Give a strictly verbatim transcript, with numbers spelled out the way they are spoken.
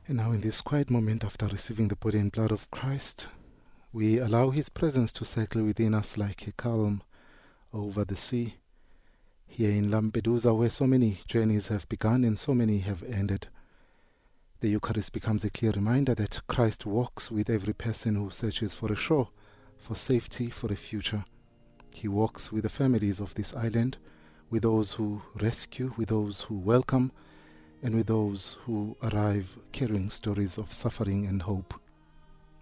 And now in this quiet moment after receiving the body and blood of Christ, we allow His presence to circle within us like a calm over the sea. Here in Lampedusa, where so many journeys have begun and so many have ended, the Eucharist becomes a clear reminder that Christ walks with every person who searches for a shore, for safety, for a future. He walks with the families of this island, with those who rescue, with those who welcome, and with those who arrive carrying stories of suffering and hope.